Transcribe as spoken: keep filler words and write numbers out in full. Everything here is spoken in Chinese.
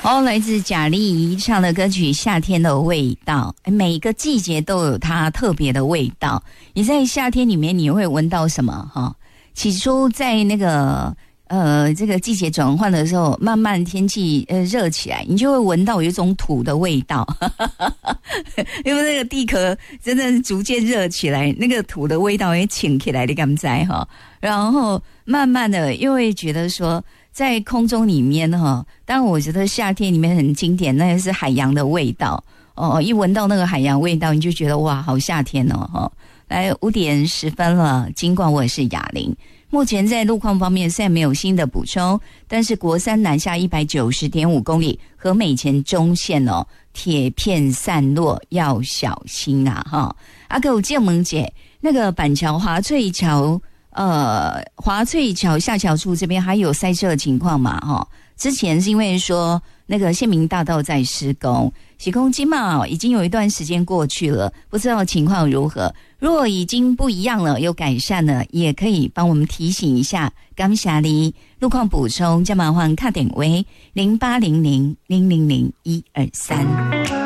哦，来自贾丽怡唱的歌曲《夏天的味道》，每个季节都有它特别的味道。你在夏天里面，你会闻到什么？哈，起初在那个呃这个季节转换的时候，慢慢天气呃热起来，你就会闻到有一种土的味道，因为那个地壳真的逐渐热起来，那个土的味道会请起来，你敢不知哈？然后慢慢的，又会觉得说。在空中里面哈，当然我觉得夏天里面很经典，那是海洋的味道哦。一闻到那个海洋味道，你就觉得哇，好夏天哦哈。来五点十分了，尽管我是雅玲。目前在路况方面虽然没有新的补充，但是国三南下一百九十点五公里和美前中线哦，铁片散落要小心啊哈。阿哥有建萌姐，那个板桥华翠桥。呃，华翠桥下桥处这边还有塞车的情况嘛？哈，之前是因为说那个县民大道在施工，施工金嘛，已经有一段时间过去了，不知道情况如何。如果已经不一样了，有改善了，也可以帮我们提醒一下。感谢你路况补充，加麻烦卡点为零八零零零零零一二三。